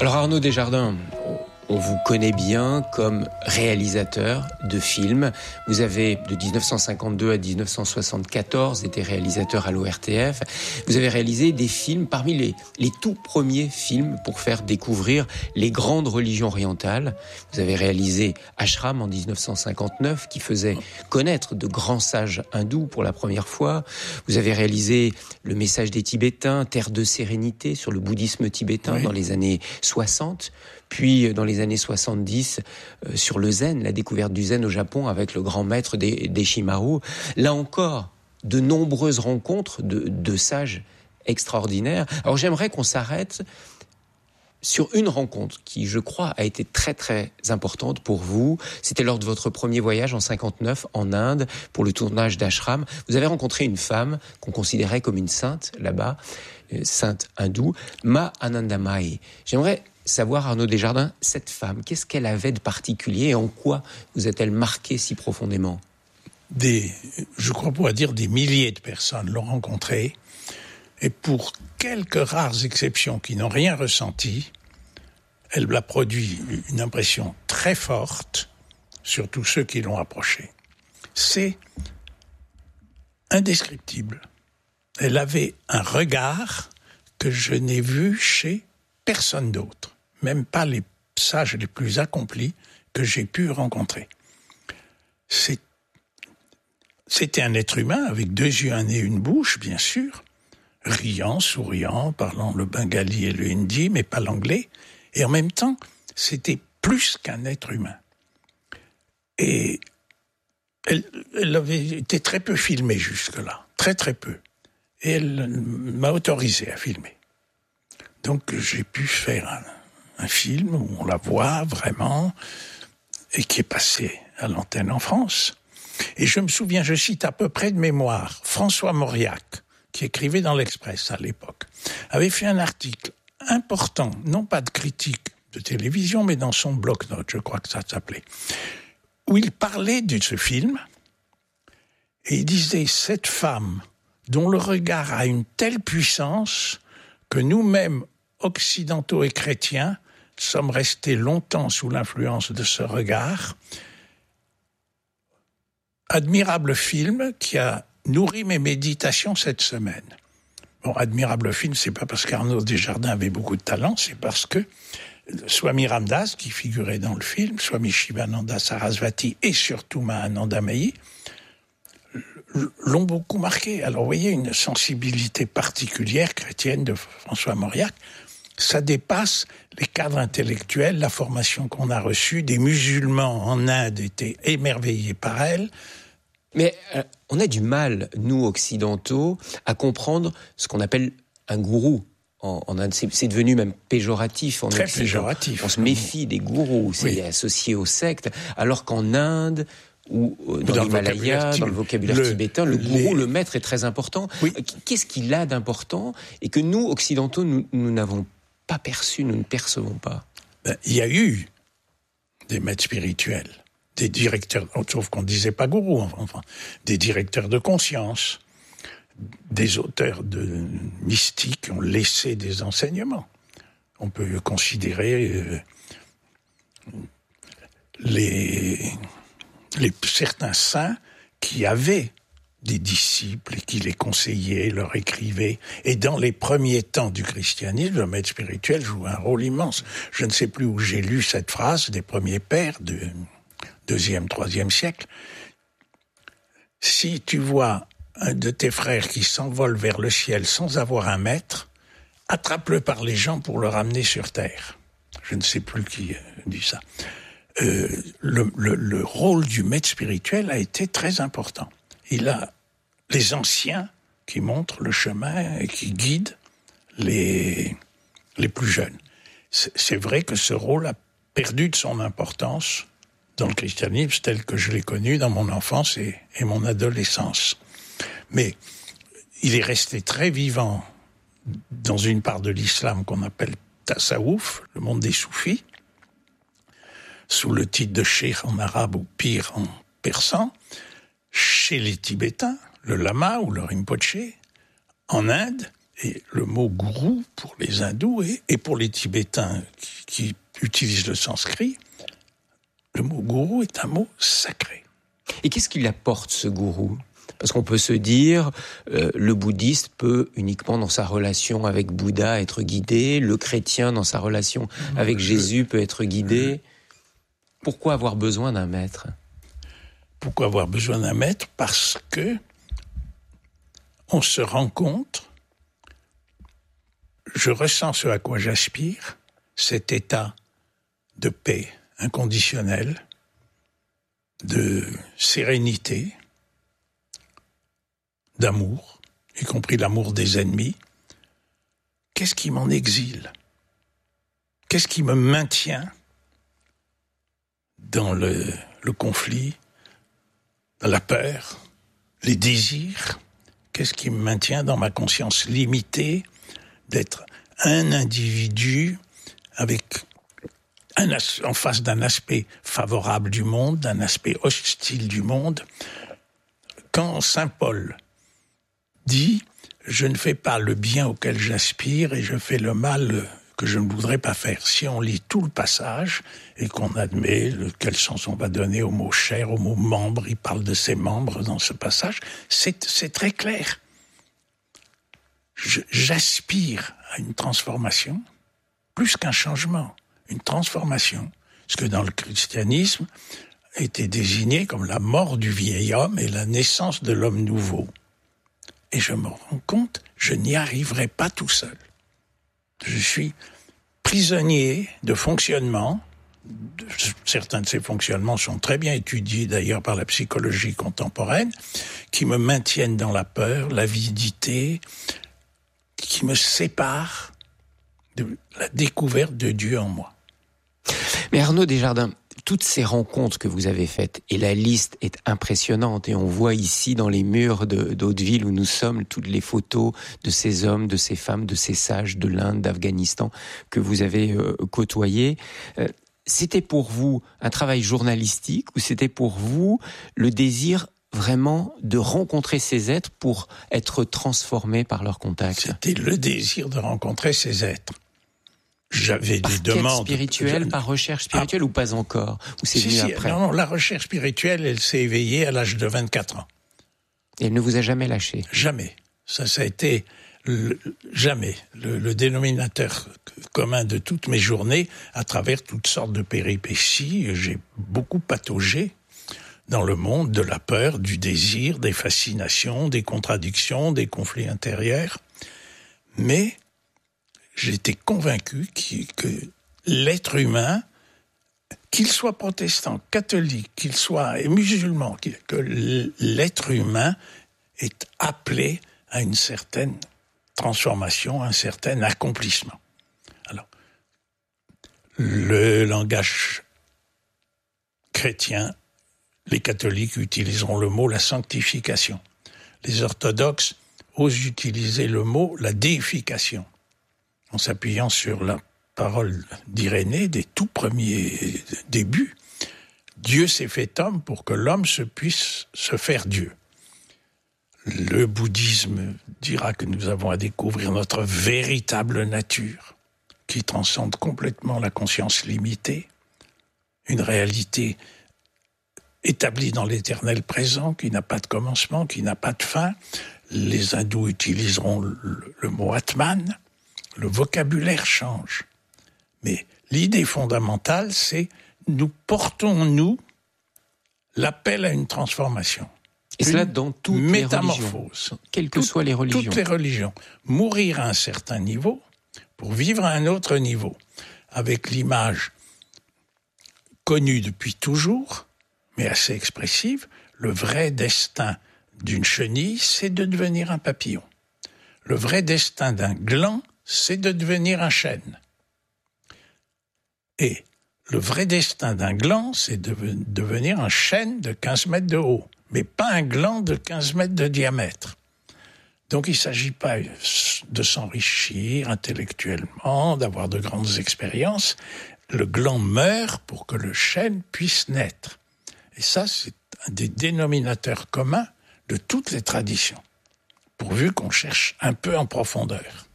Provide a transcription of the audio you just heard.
Alors Arnaud Desjardins, on vous connaît bien comme réalisateur de films. Vous avez, de 1952 à 1974, été réalisateur à l'ORTF. Vous avez réalisé des films parmi les tout premiers films pour faire découvrir les grandes religions orientales. Vous avez réalisé Ashram en 1959, qui faisait connaître de grands sages hindous pour la première fois. Vous avez réalisé Le Message des Tibétains, Terre de sérénité, sur le bouddhisme tibétain dans les années 60. Puis, dans les années 70, sur le zen, la découverte du zen au Japon avec le grand maître Deshimaru. Là encore, de nombreuses rencontres de sages extraordinaires. Alors, j'aimerais qu'on s'arrête sur une rencontre qui, je crois, a été très, très importante pour vous. C'était lors de votre premier voyage en 59 en Inde pour le tournage d'Ashram. Vous avez rencontré une femme qu'on considérait comme une sainte là-bas, sainte hindoue, Ma Anandamayi. J'aimerais savoir, Arnaud Desjardins, cette femme, qu'est-ce qu'elle avait de particulier et en quoi vous a-t-elle marqué si profondément ? Je crois pouvoir dire des milliers de personnes l'ont rencontrée, et pour quelques rares exceptions qui n'ont rien ressenti, elle a produit une impression très forte sur tous ceux qui l'ont approchée. C'est indescriptible. Elle avait un regard que je n'ai vu chez personne d'autre, même pas les sages les plus accomplis que j'ai pu rencontrer. C'était un être humain avec 2 yeux, un nez, une bouche, bien sûr, riant, souriant, parlant le bengali et le hindi, mais pas l'anglais. Et en même temps, c'était plus qu'un être humain. Et elle avait été très peu filmée jusque-là, très très peu. Et elle m'a autorisé à filmer. Donc j'ai pu faire un film où on la voit vraiment et qui est passé à l'antenne en France. Et je me souviens, je cite à peu près de mémoire, François Mauriac, qui écrivait dans l'Express à l'époque, avait fait un article important, non pas de critique de télévision, mais dans son bloc-notes, je crois que ça s'appelait, où il parlait de ce film et il disait « Cette femme dont le regard a une telle puissance que nous-mêmes, occidentaux et chrétiens, sommes restés longtemps sous l'influence de ce regard. » Admirable film qui a nourri mes méditations cette semaine. Bon, admirable film, c'est pas parce qu'Arnaud Desjardins avait beaucoup de talent, c'est parce que Swami Ramdas, qui figurait dans le film, Swami Shivananda Sarasvati et surtout Ma Anandamayi, l'ont beaucoup marqué. Alors, vous voyez, une sensibilité particulière chrétienne de François Mauriac, ça dépasse les cadres intellectuels, la formation qu'on a reçue. Des musulmans en Inde étaient émerveillés par elle. Mais on a du mal, nous, occidentaux, à comprendre ce qu'on appelle un gourou. En Inde, c'est devenu même péjoratif. Très péjoratif. On se méfie des gourous, c'est associé aux sectes, alors qu'en Inde ou dans l'Himalaya, dans le vocabulaire tibétain, le gourou, le maître est très important. Oui. Qu'est-ce qu'il a d'important et que nous, occidentaux, nous n'avons pas perçu, nous ne percevons pas? Il y a eu des maîtres spirituels, des directeurs, sauf qu'on ne disait pas gourou, enfin, des directeurs de conscience, des auteurs de mystiques qui ont laissé des enseignements. On peut considérer certains saints qui avaient des disciples et qui les conseillaient, leur écrivaient. Et dans les premiers temps du christianisme, le maître spirituel joue un rôle immense. Je ne sais plus où j'ai lu cette phrase des premiers pères du 2e, 3e siècle. Si tu vois un de tes frères qui s'envole vers le ciel sans avoir un maître, attrape-le par les jambes pour le ramener sur terre. Je ne sais plus qui dit ça. Le rôle du maître spirituel a été très important. Il a les anciens qui montrent le chemin et qui guident les plus jeunes. C'est vrai que ce rôle a perdu de son importance dans le christianisme tel que je l'ai connu dans mon enfance et mon adolescence. Mais il est resté très vivant dans une part de l'islam qu'on appelle Tasawwuf, le monde des soufis, sous le titre de cheikh en arabe ou pire en persan, chez les Tibétains, le lama ou le Rinpoché, en Inde, Et le mot gourou pour les hindous et pour les Tibétains qui utilisent le sanskrit, le mot gourou est un mot sacré. Et qu'est-ce qu'il apporte, ce gourou ? Parce qu'on peut se dire, le bouddhiste peut uniquement dans sa relation avec Bouddha être guidé, le chrétien dans sa relation avec Jésus peut être guidé. Pourquoi avoir besoin d'un maître ? Pourquoi avoir besoin d'un maître ? Parce que on se rend compte, je ressens ce à quoi j'aspire, cet état de paix inconditionnelle, de sérénité, d'amour, y compris l'amour des ennemis. Qu'est-ce qui m'en exile ? Qu'est-ce qui me maintient dans le conflit, dans la peur, les désirs ? Qu'est-ce qui me maintient dans ma conscience limitée d'être un individu avec en face d'un aspect favorable du monde, d'un aspect hostile du monde ? Quand saint Paul dit « Je ne fais pas le bien auquel j'aspire et je fais le mal que je ne voudrais pas faire ». Si on lit tout le passage et qu'on admet quel sens on va donner au mot « chair », au mot « membre », il parle de ses membres dans ce passage, c'est très clair. J'aspire à une transformation, plus qu'un changement, une transformation. Parce que dans le christianisme, était désigné comme la mort du vieil homme et la naissance de l'homme nouveau. Et je me rends compte, je n'y arriverai pas tout seul. Je suis prisonnier de fonctionnements. Certains de ces fonctionnements sont très bien étudiés d'ailleurs par la psychologie contemporaine, qui me maintiennent dans la peur, l'avidité, qui me séparent de la découverte de Dieu en moi. Mais Arnaud Desjardins, toutes ces rencontres que vous avez faites, et la liste est impressionnante, et on voit ici dans les murs d'Hauteville où nous sommes, toutes les photos de ces hommes, de ces femmes, de ces sages de l'Inde, d'Afghanistan que vous avez côtoyés. C'était pour vous un travail journalistique ou c'était pour vous le désir vraiment de rencontrer ces êtres pour être transformés par leur contact ? C'était le désir de rencontrer ces êtres. J'avais des demandes spirituelles, par recherche spirituelle ou pas encore, ou c'est venu après ? Non, la recherche spirituelle, elle s'est éveillée à l'âge de 24 ans. Et elle ne vous a jamais lâché ? Jamais. Ça a été jamais le dénominateur commun de toutes mes journées, à travers toutes sortes de péripéties. J'ai beaucoup pataugé dans le monde de la peur, du désir, des fascinations, des contradictions, des conflits intérieurs. Mais j'étais convaincu que l'être humain, qu'il soit protestant, catholique, qu'il soit musulman, que l'être humain est appelé à une certaine transformation, à un certain accomplissement. Alors, le langage chrétien, les catholiques utiliseront le mot la sanctification. Les orthodoxes osent utiliser le mot la déification, en s'appuyant sur la parole d'Irénée des tout premiers débuts. Dieu s'est fait homme pour que l'homme puisse se faire Dieu. Le bouddhisme dira que nous avons à découvrir notre véritable nature, qui transcende complètement la conscience limitée, une réalité établie dans l'éternel présent, qui n'a pas de commencement, qui n'a pas de fin. Les hindous utiliseront le mot Atman. Le vocabulaire change. Mais l'idée fondamentale, c'est nous portons l'appel à une transformation. Et cela dans toutes métamorphose. Les religions, quelles que soient les religions. Toutes les religions. Mourir à un certain niveau pour vivre à un autre niveau. Avec l'image connue depuis toujours, mais assez expressive, le vrai destin d'une chenille, c'est de devenir un papillon. Le vrai destin d'un gland, c'est de devenir un chêne. Et le vrai destin d'un gland, c'est de devenir un chêne de 15 mètres de haut, mais pas un gland de 15 mètres de diamètre. Donc il ne s'agit pas de s'enrichir intellectuellement, d'avoir de grandes expériences. Le gland meurt pour que le chêne puisse naître. Et ça, c'est un des dénominateurs communs de toutes les traditions. pourvu qu'on cherche un peu en profondeur.